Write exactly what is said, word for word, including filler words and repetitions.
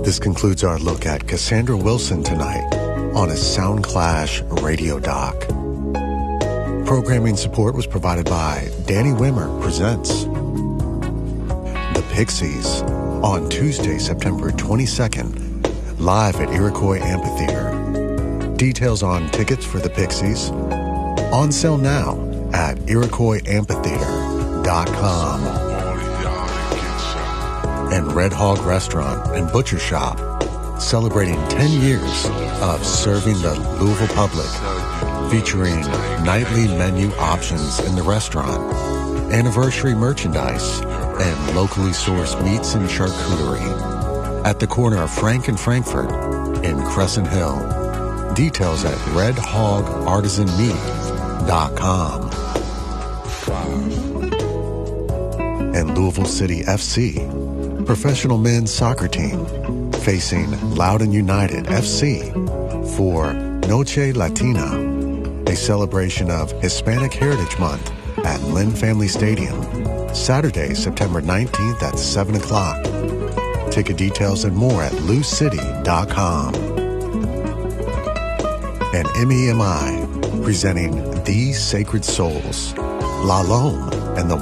This concludes our look at Cassandra Wilson tonight on a Soundclash radio doc. Programming support was provided by Danny Wimmer Presents The Pixies on Tuesday, September twenty-second, live at Iroquois Amphitheater. Details on tickets for the Pixies on sale now at Iroquois Amphitheater dot com. And Red Hog Restaurant and Butcher Shop, celebrating ten years of serving the Louisville public, featuring nightly menu options in the restaurant, anniversary merchandise, and locally sourced meats and charcuterie at the corner of Frank and Frankfurt in Crescent Hill. Details at red hog artisan meat dot com. And Louisville City F C, professional men's soccer team, facing Loudoun United F C for Noche Latina, a celebration of Hispanic Heritage Month at Lynn Family Stadium, Saturday, September nineteenth at seven o'clock. Ticket details and more at lou city dot com. And M E M I, presenting The Sacred Souls, La Lome, and the